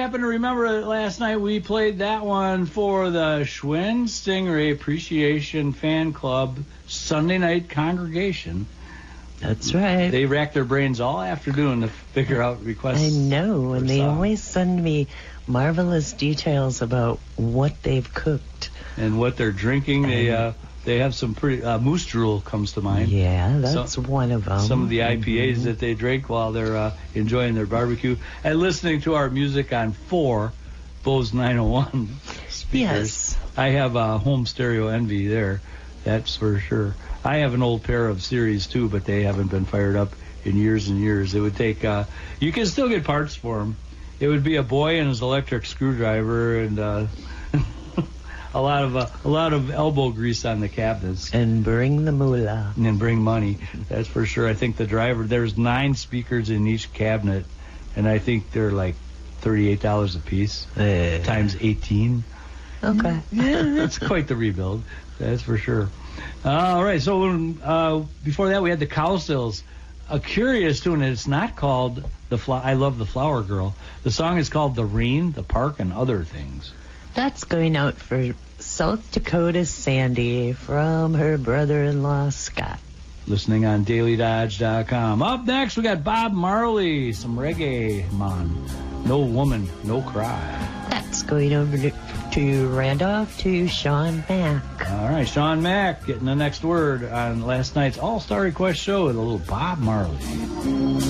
happen to remember it last night, we played that one for the Schwinn Stingray Appreciation Fan Club Sunday night congregation. That's right. They racked their brains all afternoon to figure out requests. I know, and they always send me marvelous details about what they've cooked. And what they're drinking. They have some pretty... Moose Drool comes to mind. Yeah, that's one of them. Some of the IPAs that they drink while they're enjoying their barbecue. And listening to our music on 4 Bose 901 speakers. Yes. I have home stereo envy there. That's for sure. I have an old pair of Series, too, but they haven't been fired up in years and years. It would take... you can still get parts for them. It would be a boy and his electric screwdriver and... A lot of elbow grease on the cabinets. And bring the moolah. And bring money. That's for sure. I think the driver, there's 9 speakers in each cabinet, and I think they're like $38 a piece, times 18. Okay. Yeah, that's quite the rebuild. That's for sure. All right, so before that we had the Cowsills. A curious tune, and it's not called I Love the Flower Girl. The song is called The Reen, The Park, and Other Things. That's going out for South Dakota Sandy from her brother-in-law, Scott. Listening on DailyDodge.com. Up next, we got Bob Marley, some reggae, man. No Woman, No Cry. That's going over to Randolph to Sean Mack. All right, Sean Mack getting the next word on last night's All-Star Request show with a little Bob Marley.